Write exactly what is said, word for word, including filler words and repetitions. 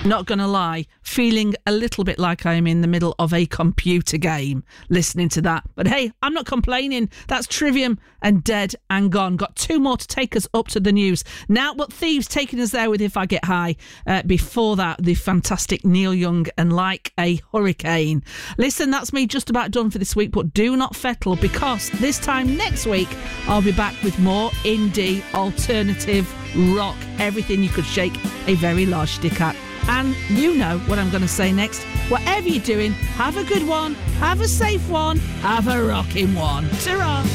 Not gonna lie, feeling a little bit like I am in the middle of a computer game listening to that. But hey, I'm not complaining. That's Trivium and Dead and Gone. Got two more to take us up to the news. Now, but Thieves taking us there with If I Get High. Uh, before that, the fantastic Neil Young and Like a Hurricane. Listen, that's me just about done for this week, but do not fettle, because this time next week, I'll be back with more indie, alternative, rock, everything you could shake a very large stick at. And you know what I'm going to say next. Whatever you're doing, have a good one, have a safe one, have a rocking one. Ta-ra!